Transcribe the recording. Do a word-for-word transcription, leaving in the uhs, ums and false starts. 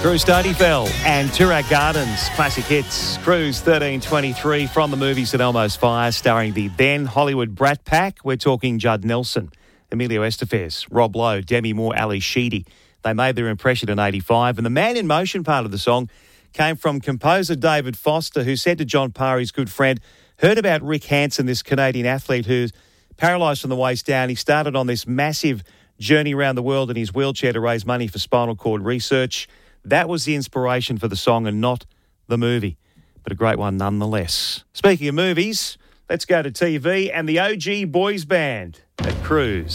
Cruise Stonyfell and Toorak Gardens, classic hits. Cruise thirteen twenty-three from the movie St Elmo's Fire, starring the then Hollywood Brat Pack. We're talking Judd Nelson, Emilio Estevez, Rob Lowe, Demi Moore, Ali Sheedy. They made their impression in eighty-five, and the Man in Motion part of the song came from composer David Foster, who said to John Parr, his good friend, heard about Rick Hansen, this Canadian athlete who's paralysed from the waist down. He started on this massive journey around the world in his wheelchair to raise money for spinal cord research. That was the inspiration for the song and not the movie, but a great one nonetheless. Speaking of movies, let's go to T V and the O G Boys Band at Cruise.